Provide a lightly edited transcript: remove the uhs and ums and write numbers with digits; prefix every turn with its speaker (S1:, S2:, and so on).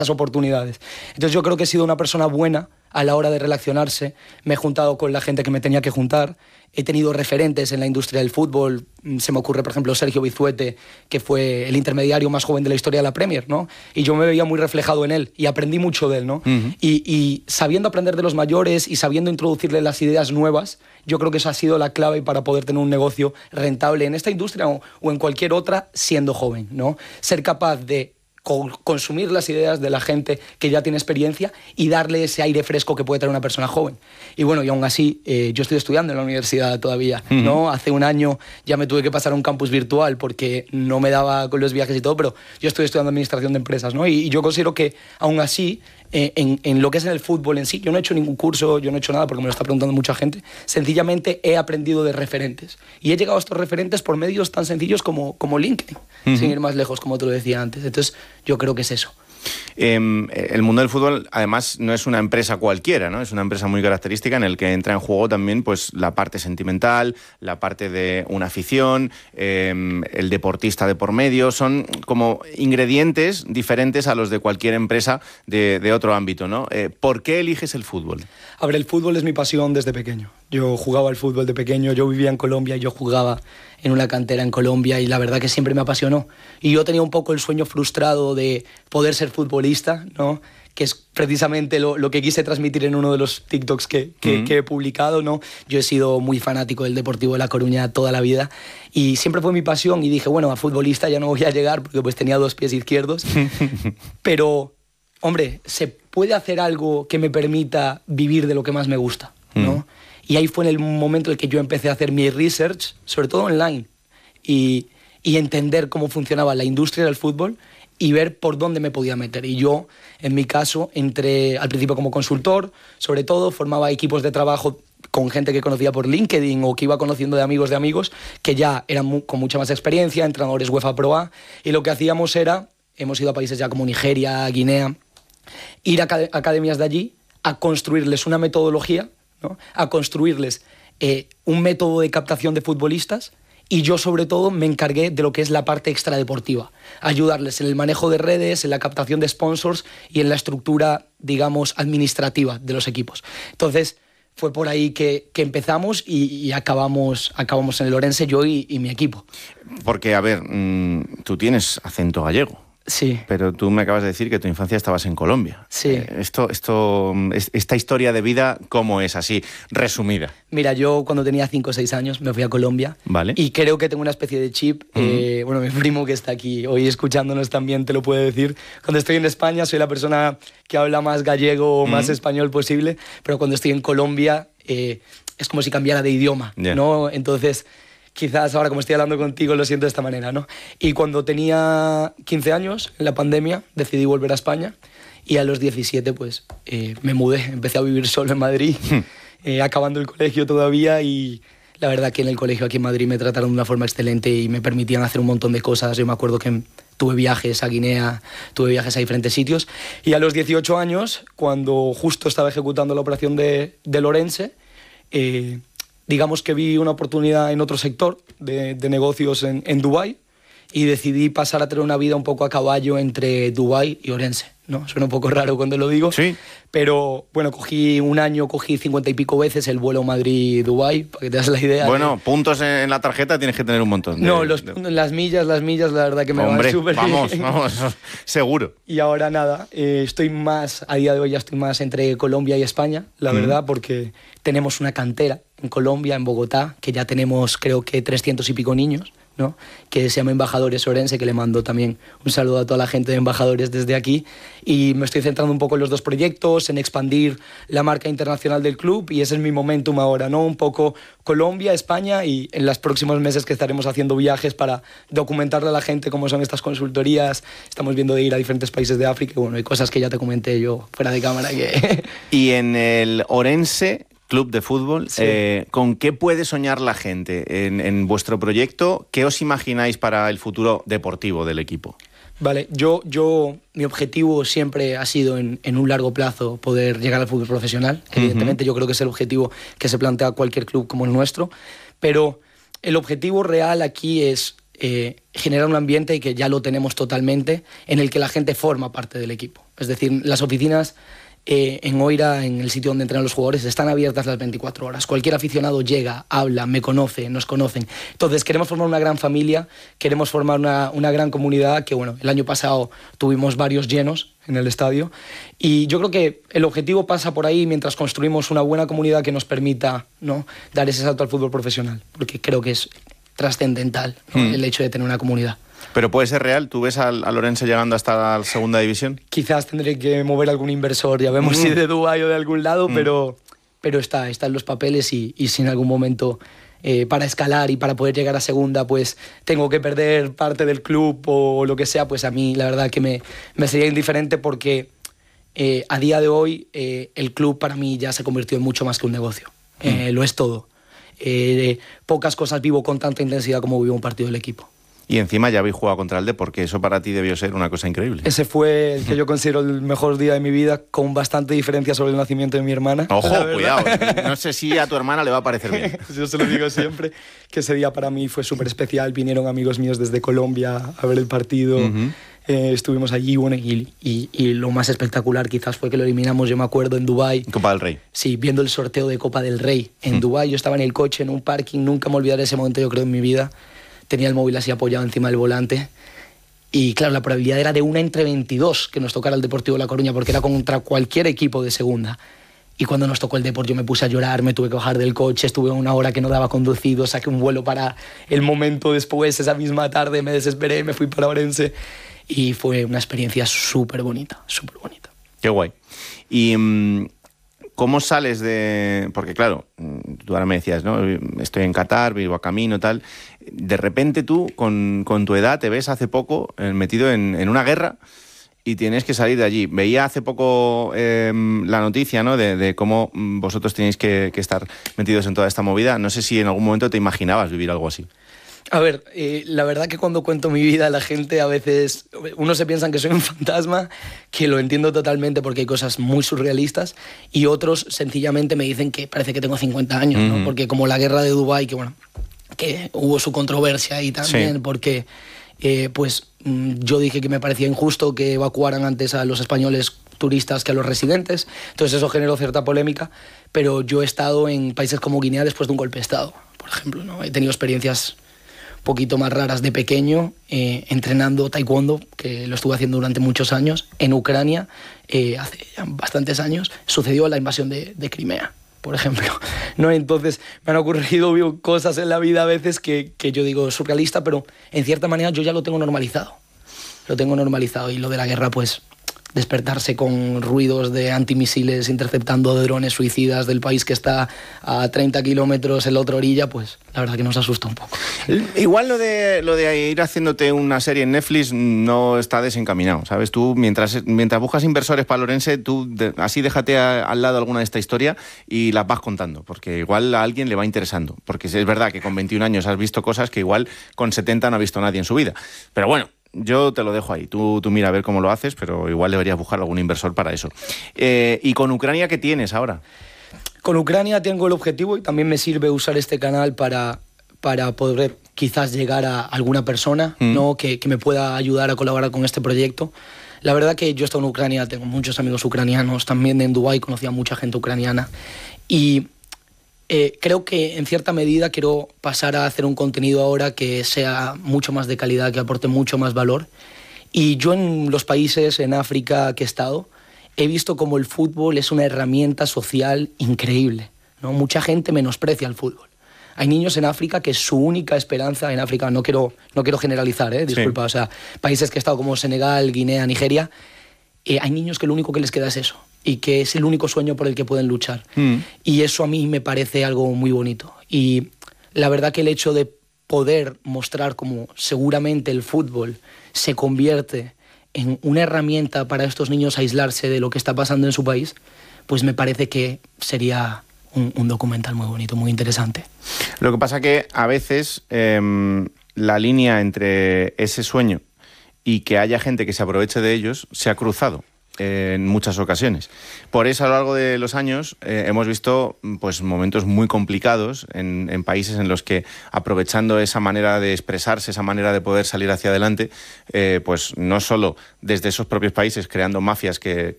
S1: oportunidades. Entonces yo creo que he sido una persona buena a la hora de relacionarse, me he juntado con la gente que me tenía que juntar, he tenido referentes en la industria del fútbol, se me ocurre por ejemplo Sergio Bizuete, que fue el intermediario más joven de la historia de la Premier, ¿no? Y yo me veía muy reflejado en él y aprendí mucho de él, ¿no? Y sabiendo aprender de los mayores y sabiendo introducirle las ideas nuevas, yo creo que eso ha sido la clave para poder tener un negocio rentable en esta industria o en cualquier otra siendo joven, ¿no? Ser capaz de consumir las ideas de la gente que ya tiene experiencia y darle ese aire fresco que puede tener una persona joven. Y bueno, y aún así, yo estoy estudiando en la universidad todavía, ¿no? Hace un año ya me tuve que pasar a un campus virtual porque no me daba con los viajes y todo, pero yo estoy estudiando administración de empresas, ¿no? Y yo considero que aún así, en lo que es en el fútbol en sí, yo no he hecho ningún curso, yo no he hecho nada porque me lo está preguntando mucha gente, sencillamente he aprendido de referentes. Y he llegado a estos referentes por medios tan sencillos como LinkedIn, sin ir más lejos, como te lo decía antes. Entonces, yo creo que es eso.
S2: El mundo del fútbol, además, no es una empresa cualquiera, ¿no? Es una empresa muy característica en el que entra en juego también pues, la parte sentimental, la parte de una afición, el deportista de por medio. Son como ingredientes diferentes a los de cualquier empresa de otro ámbito, ¿no? ¿Por qué eliges el fútbol?
S1: A ver, el fútbol es mi pasión desde pequeño. Yo jugaba al fútbol de pequeño, yo vivía en Colombia y yo jugaba en una cantera en Colombia y la verdad que siempre me apasionó. Y yo tenía un poco el sueño frustrado de poder ser futbolista, ¿no? Que es precisamente lo que quise transmitir en uno de los TikToks que he publicado, ¿no? Yo he sido muy fanático del Deportivo de La Coruña toda la vida y siempre fue mi pasión y dije, bueno, a futbolista ya no voy a llegar porque pues tenía 2 pies izquierdos, pero, hombre, se puede hacer algo que me permita vivir de lo que más me gusta, ¿no? Y ahí fue en el momento en el que yo empecé a hacer mi research, sobre todo online, y entender cómo funcionaba la industria del fútbol y ver por dónde me podía meter. Y yo, en mi caso, entré al principio como consultor, sobre todo, formaba equipos de trabajo con gente que conocía por LinkedIn o que iba conociendo de amigos, que ya eran con mucha más experiencia, entrenadores UEFA Pro A, y lo que hacíamos era, hemos ido a países ya como Nigeria, Guinea, ir a academias de allí a construirles una metodología, ¿no? A construirles un método de captación de futbolistas y yo sobre todo me encargué de lo que es la parte extradeportiva, ayudarles en el manejo de redes, en la captación de sponsors y en la estructura, digamos, administrativa de los equipos. Entonces fue por ahí que empezamos y acabamos en el Orense, yo y mi equipo.
S2: Porque, a ver, tú tienes acento gallego.
S1: Sí.
S2: Pero tú me acabas de decir que tu infancia estabas en Colombia.
S1: Sí.
S2: Esta historia de vida, ¿cómo es así, resumida?
S1: Mira, yo cuando tenía 5 o 6 años me fui a Colombia.
S2: Vale.
S1: Y creo que tengo una especie de chip. Bueno, mi primo que está aquí hoy escuchándonos también te lo puede decir. Cuando estoy en España soy la persona que habla más gallego o más español posible, pero cuando estoy en Colombia es como si cambiara de idioma, ¿no? Entonces, quizás ahora como estoy hablando contigo lo siento de esta manera, ¿no? Y cuando tenía 15 años, en la pandemia, decidí volver a España y a los 17 pues me mudé, empecé a vivir solo en Madrid, acabando el colegio todavía y la verdad que en el colegio aquí en Madrid me trataron de una forma excelente y me permitían hacer un montón de cosas. Yo me acuerdo que tuve viajes a Guinea, tuve viajes a diferentes sitios y a los 18 años, cuando justo estaba ejecutando la operación de Orense, digamos que vi una oportunidad en otro sector de negocios en Dubái y decidí pasar a tener una vida un poco a caballo entre Dubái y Orense, ¿no? Suena un poco raro cuando lo digo,
S2: sí.
S1: Pero bueno, cogí 50 y pico veces el vuelo Madrid-Dubái, para que te das la idea.
S2: Bueno, puntos en la tarjeta tienes que tener un montón.
S1: No, las millas, la verdad que me van súper bien.
S2: Vamos, seguro.
S1: Y ahora nada, a día de hoy ya estoy más entre Colombia y España, la verdad, porque tenemos una cantera en Colombia, en Bogotá, que ya tenemos creo que 300 y pico niños, ¿no? Que se llama Embajadores Orense, que le mando también un saludo a toda la gente de Embajadores desde aquí, y me estoy centrando un poco en los 2 proyectos, en expandir la marca internacional del club, y ese es mi momentum ahora, ¿no? Un poco Colombia, España, y en los próximos meses que estaremos haciendo viajes para documentarle a la gente cómo son estas consultorías. Estamos viendo de ir a diferentes países de África, y bueno, hay cosas que ya te comenté yo fuera de cámara que...
S2: Y en el Orense club de fútbol,
S1: sí.
S2: ¿Con qué puede soñar la gente en vuestro proyecto? ¿Qué os imagináis para el futuro deportivo del equipo?
S1: Vale, mi objetivo siempre ha sido en un largo plazo poder llegar al fútbol profesional. Evidentemente yo creo que es el objetivo que se plantea cualquier club como el nuestro, pero el objetivo real aquí es generar un ambiente que ya lo tenemos totalmente, en el que la gente forma parte del equipo. Es decir, las oficinas en Oira, en el sitio donde entrenan los jugadores, están abiertas las 24 horas. Cualquier aficionado llega, habla, me conoce, nos conocen. Entonces queremos formar una gran familia, queremos formar una gran comunidad, que bueno, el año pasado tuvimos varios llenos en el estadio, y yo creo que el objetivo pasa por ahí mientras construimos una buena comunidad que nos permita, ¿no?, dar ese salto al fútbol profesional, porque creo que es trascendental, ¿no?, el hecho de tener una comunidad.
S2: Pero puede ser real, ¿tú ves al Orense llegando hasta la segunda división?
S1: Quizás tendré que mover algún inversor, ya vemos si de Dubái o de algún lado, pero está en los papeles, y si en algún momento para escalar y para poder llegar a segunda pues tengo que perder parte del club o lo que sea, pues a mí la verdad que me sería indiferente, porque a día de hoy el club para mí ya se convirtió en mucho más que un negocio, lo es todo. Pocas cosas vivo con tanta intensidad como vivo un partido del equipo.
S2: Y encima ya habéis jugado contra el Depor, porque eso para ti debió ser una cosa increíble.
S1: Ese fue el que yo considero el mejor día de mi vida, con bastante diferencia sobre el nacimiento de mi hermana.
S2: Ojo, cuidado, no sé si a tu hermana le va a parecer bien.
S1: Yo se lo digo siempre, que ese día para mí fue súper especial. Vinieron amigos míos desde Colombia a ver el partido. Estuvimos allí, bueno, y lo más espectacular quizás fue que lo eliminamos, yo me acuerdo, en Dubái.
S2: Copa del Rey.
S1: Sí, viendo el sorteo de Copa del Rey en Dubái. Yo estaba en el coche, en un parking, nunca me olvidaré ese momento, yo creo, en mi vida. Tenía el móvil así apoyado encima del volante, y claro, la probabilidad era de 1 entre 22 que nos tocara el Deportivo La Coruña, porque era contra cualquier equipo de segunda. Y cuando nos tocó el Depor yo me puse a llorar, me tuve que bajar del coche, estuve una hora que no daba conducido, saqué un vuelo para el momento después, esa misma tarde me desesperé, me fui para Orense, y fue una experiencia súper bonita, súper bonita.
S2: Qué guay. Y ¿cómo sales de...? Porque claro, tú ahora me decías, ¿no?, estoy en Qatar, vivo a camino, tal. De repente tú, con tu edad, te ves hace poco metido en una guerra y tienes que salir de allí. Veía hace poco la noticia, ¿no?, de cómo vosotros tenéis que estar metidos en toda esta movida. No sé si en algún momento te imaginabas vivir algo así.
S1: A ver, la verdad que cuando cuento mi vida, la gente a veces, unos se piensan que soy un fantasma, que lo entiendo totalmente porque hay cosas muy surrealistas, y otros sencillamente me dicen que parece que tengo 50 años, ¿no? Porque como la guerra de Dubái, que bueno, que hubo su controversia ahí también, sí, porque pues yo dije que me parecía injusto que evacuaran antes a los españoles turistas que a los residentes, entonces eso generó cierta polémica, pero yo he estado en países como Guinea después de un golpe de Estado, por ejemplo, ¿no? He tenido experiencias poquito más raras de pequeño, entrenando taekwondo, que lo estuve haciendo durante muchos años, en Ucrania, hace ya bastantes años, sucedió la invasión de Crimea, por ejemplo, ¿no? Entonces me han ocurrido cosas en la vida a veces que yo digo surrealista, pero en cierta manera yo ya lo tengo normalizado, y lo de la guerra, pues despertarse con ruidos de antimisiles interceptando drones suicidas del país que está a 30 kilómetros en la otra orilla, pues la verdad que nos asusta un poco.
S2: Igual lo de ir haciéndote una serie en Netflix no está desencaminado, ¿sabes? Tú, mientras buscas inversores para Orense, tú así déjate al lado alguna de esta historia y las vas contando, porque igual a alguien le va interesando. Porque es verdad que con 21 años has visto cosas que igual con 70 no ha visto nadie en su vida. Pero bueno, yo te lo dejo ahí. Tú mira a ver cómo lo haces, pero igual deberías buscar algún inversor para eso. ¿Y con Ucrania qué tienes ahora?
S1: Con Ucrania tengo el objetivo, y también me sirve usar este canal para poder quizás llegar a alguna persona, ¿no?, que me pueda ayudar a colaborar con este proyecto. La verdad que yo he estado en Ucrania, tengo muchos amigos ucranianos, también en Dubái conocí a mucha gente ucraniana, y creo que en cierta medida quiero pasar a hacer un contenido ahora que sea mucho más de calidad, que aporte mucho más valor. Y yo en los países, en África que he estado, he visto como el fútbol es una herramienta social increíble, ¿no? Mucha gente menosprecia el fútbol. Hay niños en África que su única esperanza, en África no quiero generalizar, disculpa, sí, o sea, países que he estado como Senegal, Guinea, Nigeria, hay niños que lo único que les queda es eso, y que es el único sueño por el que pueden luchar. Y eso a mí me parece algo muy bonito. Y la verdad que el hecho de poder mostrar cómo seguramente el fútbol se convierte en una herramienta para estos niños aislarse de lo que está pasando en su país, pues me parece que sería un documental muy bonito, muy interesante.
S2: Lo que pasa que a veces la línea entre ese sueño y que haya gente que se aproveche de ellos se ha cruzado. en muchas ocasiones. Por eso, a lo largo de los años, hemos visto pues momentos muy complicados en países en los que, aprovechando esa manera de expresarse, esa manera de poder salir hacia adelante, pues no solo desde esos propios países creando mafias que